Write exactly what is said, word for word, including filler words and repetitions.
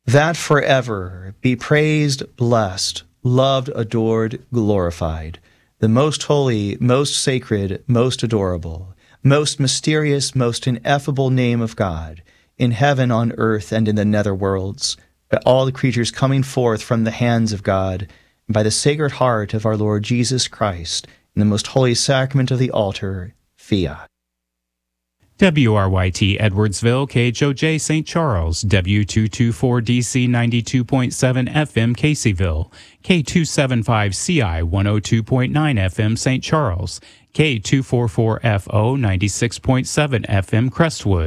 that forever be praised, blessed, loved, adored, glorified, the most holy, most sacred, most adorable, most mysterious, most ineffable name of God, in heaven, on earth, and in the nether worlds, by all the creatures coming forth from the hands of God, and by the sacred heart of our Lord Jesus Christ, in the most holy sacrament of the altar, fiat. W R Y T Edwardsville, K H O J Saint Charles, W two twenty-four D C ninety-two point seven F M Caseyville, K two seventy-five C I one oh two point nine F M Saint Charles, K two forty-four F O ninety-six point seven F M Crestwood.